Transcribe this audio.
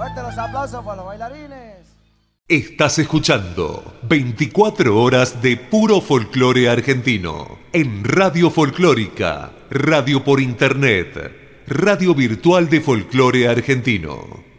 Fuerte los aplausos para los bailarines. Estás escuchando 24 horas de puro folclore argentino en Radio Folclórica, radio por internet, radio virtual de folclore argentino.